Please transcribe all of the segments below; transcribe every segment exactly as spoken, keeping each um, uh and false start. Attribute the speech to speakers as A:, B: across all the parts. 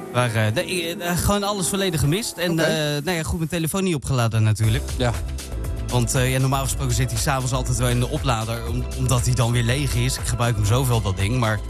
A: Maar uh, nee, uh, gewoon alles volledig gemist. En okay. uh, nou ja, goed, mijn telefoon niet opgeladen natuurlijk.
B: Ja.
A: Want uh, ja, normaal gesproken zit hij s'avonds altijd wel in de oplader. Om, omdat hij dan weer leeg is. Ik gebruik hem zoveel, dat ding. Maar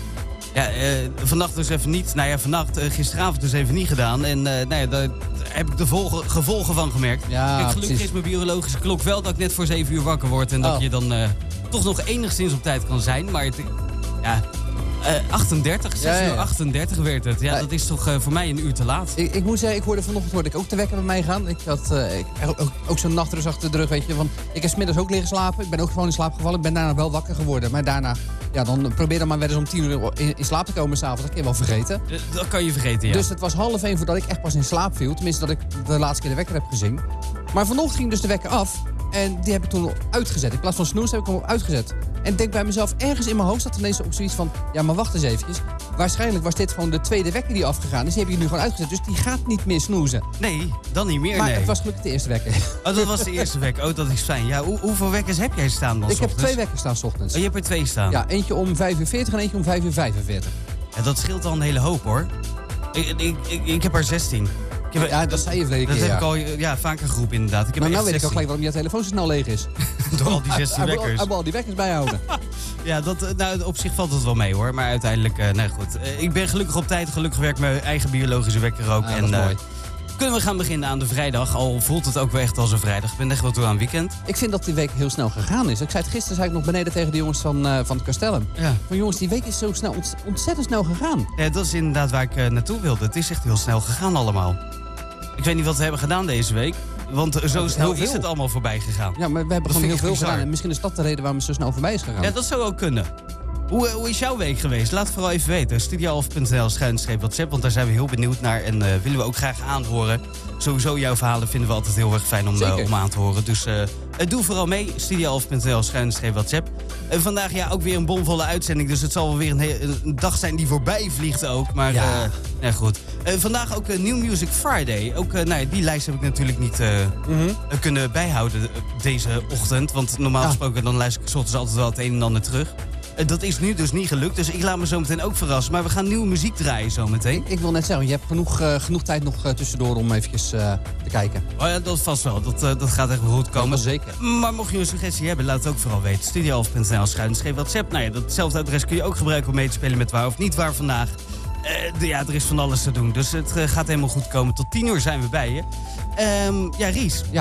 A: ja, uh, vannacht dus even niet. Nou ja, vannacht, uh, gisteravond dus even niet gedaan. En uh, nou ja, daar heb ik de volge, gevolgen van gemerkt.
B: Ja,
A: Kijk, gelukkig precies. Is mijn biologische klok wel dat ik net voor zeven uur wakker word. En oh. dat je dan uh, toch nog enigszins op tijd kan zijn. Maar het, ja... Uh, achtendertig, zes ja, ja, ja. uur achtendertig werd het. Ja, ja, dat is toch uh, voor mij een uur te laat.
B: Ik, ik moet zeggen, ik hoorde vanochtend hoorde ik ook te wekken bij mij gaan. Ik had uh, ik, ook, ook zo'n nachtrust achter de rug, weet je. Van, ik heb 's middags ook liggen slapen. Ik ben ook gewoon in slaap gevallen. Ik ben daarna wel wakker geworden. Maar daarna, ja, dan probeer dan maar weer eens om tien uur in, in slaap te komen s'avonds. Dat kan je wel vergeten.
A: Uh, dat kan je vergeten, ja.
B: Dus het was half één voordat ik echt pas in slaap viel. Tenminste, dat ik de laatste keer de wekker heb gezien. Maar vanochtend ging dus de wekker af. En die heb ik toen uitgezet. In plaats van snoes heb ik hem uitgezet. En ik denk bij mezelf, ergens in mijn hoofd zat ineens ook zoiets van... ja, maar wacht eens eventjes. Waarschijnlijk was dit gewoon de tweede wekker die afgegaan is. Die heb ik nu gewoon uitgezet. Dus die gaat niet meer snoezen.
A: Nee, dan niet meer,
B: maar
A: nee.
B: het was gelukkig de eerste wekker.
A: Oh, dat was de eerste wekker. Oh, dat is fijn. Ja, hoe, hoeveel wekkers heb jij staan dan?
B: Ik heb twee wekkers staan 's ochtends.
A: Oh, je hebt er twee staan?
B: Ja, eentje om vijf uur veertig en eentje om vijf uur vijfenveertig.
A: Ja, dat scheelt al een hele hoop, hoor. Ik, ik, ik, ik heb er zestien. Ik heb,
B: ja, dat zei je verleden keer,
A: Dat heb
B: ja.
A: ik al ja, vaker geroepen, inderdaad. Ik heb
B: maar nou
A: weet
B: ik al gelijk waarom je telefoon zo snel leeg is.
A: Door al die zestien
B: hij,
A: wekkers.
B: Hij wil al die wekkers bijhouden.
A: Ja, dat, nou, op zich valt het wel mee, hoor. Maar uiteindelijk, uh, nee goed. Uh, ik ben gelukkig op tijd. Gelukkig werkt mijn eigen biologische wekker ook.
B: Ja,
A: en,
B: dat is
A: uh,
B: mooi.
A: Kunnen we gaan beginnen aan de vrijdag. Al voelt het ook wel echt als een vrijdag. Ik ben echt wel toe aan het weekend.
B: Ik vind dat die week heel snel gegaan is. Ik zei het gisteren zei ik nog beneden tegen de jongens van, uh, van het Castellum.
A: Ja.
B: Van jongens, die week is zo snel, ont- ontzettend snel gegaan.
A: Ja, dat is inderdaad waar ik uh, naartoe wilde. Het is echt heel snel gegaan allemaal. Ik weet niet wat we hebben gedaan deze week. Want zo
B: ja,
A: snel is het allemaal voorbij gegaan.
B: Ja, maar we hebben
A: dat
B: gewoon heel veel
A: bizar.
B: gedaan. En misschien is dat de reden waarom het zo snel voorbij is gegaan.
A: Ja, dat zou ook kunnen. Hoe, hoe is jouw week geweest? Laat het vooral even weten. studioalf punt n l schuinstreep WhatsApp, want daar zijn we heel benieuwd naar. En uh, willen we ook graag aanhoren. Sowieso jouw verhalen vinden we altijd heel erg fijn om, uh, om aan te horen. Dus uh, doe vooral mee. studioalf punt n l schuinstreep WhatsApp. En vandaag ja, ook weer een bomvolle uitzending. Dus het zal wel weer een, he- een dag zijn die voorbij vliegt ook. Maar ja, uh, ja goed. Uh, vandaag ook uh, New Music Friday. Ook uh, nou, die lijst heb ik natuurlijk niet uh, mm-hmm. uh, kunnen bijhouden uh, deze ochtend. Want normaal ja. gesproken dan luister ik 's ochtends altijd wel het een en ander terug. Dat is nu dus niet gelukt, dus ik laat me zo meteen ook verrassen. Maar we gaan nieuwe muziek draaien zo meteen.
B: Ik, ik wil net zeggen, je hebt genoeg, uh, genoeg tijd nog uh, tussendoor om eventjes uh, te kijken.
A: Oh ja, dat vast wel. Dat, uh, dat gaat echt wel goed komen.
B: Dat zeker.
A: Maar mocht je een suggestie hebben, laat het ook vooral weten. studioalf punt n l schuinstreep WhatsApp. Nou ja, datzelfde adres kun je ook gebruiken om mee te spelen met waar of niet waar vandaag. Uh, de, ja, er is van alles te doen. Dus het uh, gaat helemaal goed komen. Tot tien uur zijn we bij je. Um, ja, Ries.
B: Ja.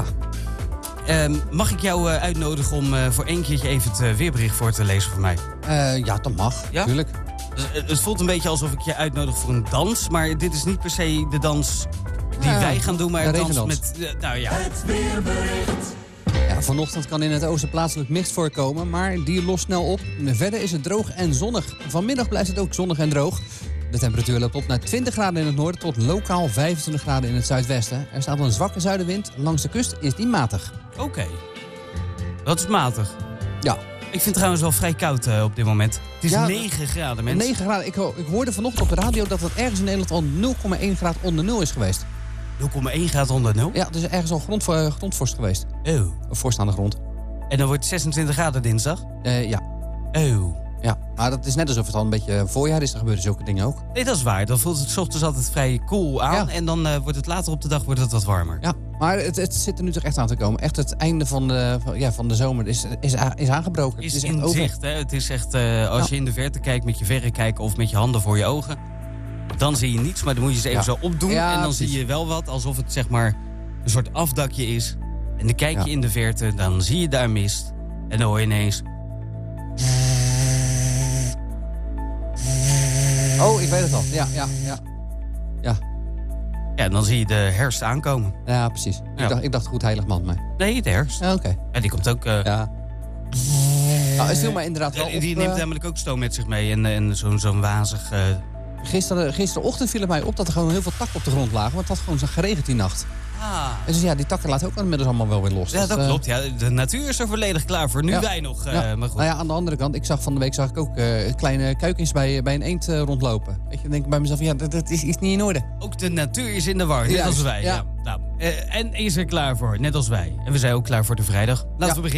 A: Um, mag ik jou uh, uitnodigen om uh, voor één keertje even het uh, weerbericht voor te lezen voor mij?
B: Uh, ja, dat mag.
A: Ja?
B: Tuurlijk.
A: Dus, uh, het voelt een beetje alsof ik je uitnodig voor een dans. Maar dit is niet per se de dans die ja, wij gaan doen. Maar een dans met... Uh, nou ja.
C: Het weerbericht.
B: Ja, vanochtend kan in het oosten plaatselijk mist voorkomen, maar die lost snel op. Verder is het droog en zonnig. Vanmiddag blijft het ook zonnig en droog. De temperatuur loopt op naar twintig graden in het noorden tot lokaal vijfentwintig graden in het zuidwesten. Er staat een zwakke zuidenwind. Langs de kust is die matig.
A: Oké. Okay. Dat is matig.
B: Ja.
A: Ik vind het trouwens wel vrij koud uh, op dit moment. Het is ja, negen graden, mensen.
B: negen graden. Ik, ik hoorde vanochtend op de radio dat het ergens in Nederland al nul komma één graad onder nul is geweest.
A: nul komma één graad onder nul?
B: Ja, dus ergens al grond, uh, grondvorst geweest.
A: Oh.
B: Of vorst aan de grond.
A: En dan wordt het zesentwintig graden dinsdag?
B: Uh, ja.
A: Oh.
B: Ja, maar dat is net alsof het al een beetje voorjaar is. Dan gebeuren zulke dingen ook.
A: Nee, dat is waar. Dan voelt het 's ochtends altijd vrij koel aan. Ja. En dan uh, wordt het later op de dag wordt het wat warmer.
B: Ja, maar het, het zit er nu toch echt aan te komen. Echt het einde van de, van, ja, van de zomer is, is, is aangebroken.
A: Is,
B: het is
A: in
B: echt
A: zicht, hè? Het is echt, uh, als ja. je in de verte kijkt met je verrekijker of met je handen voor je ogen, dan zie je niets. Maar dan moet je ze even ja. zo opdoen. Ja, en dan precies. zie je wel wat, alsof het zeg maar een soort afdakje is. En dan kijk je ja. in de verte, dan zie je daar mist. En dan hoor je ineens...
B: Oh, ik weet het al. Ja, ja, ja. Ja,
A: ja en dan zie je de herfst aankomen.
B: Ja, precies. Ja. Ik, dacht, ik dacht goed heiligman, maar...
A: Nee, de herfst.
B: Ja, oké. Okay.
A: Ja, die komt ook... Uh...
B: Ja. Nou, het viel mij inderdaad wel
A: ja, die
B: op,
A: neemt
B: uh...
A: namelijk ook stoom met zich mee. En, en zo'n zo'n wazig... Uh...
B: Gisteren, gisterochtend viel het mij op dat er gewoon heel veel takken op de grond lagen. Want het had gewoon zo geregend die nacht.
A: Ah.
B: En dus ja, die takken laten ook inmiddels allemaal wel weer los.
A: Ja, dat, dat uh... klopt. Ja, de natuur is er volledig klaar voor. Nu ja. wij nog. Uh,
B: ja.
A: maar goed.
B: Nou ja, aan de andere kant, ik zag van de week zag ik ook uh, kleine kuikens bij, bij een eend uh, rondlopen. Weet je, dan denk ik bij mezelf, ja, dat, dat is iets niet in orde.
A: Ook de natuur is in de war, net
B: Juist,
A: als wij.
B: Ja.
A: Ja. Nou, uh, en is er klaar voor, net als wij. En we zijn ook klaar voor de vrijdag. Laten ja. we beginnen.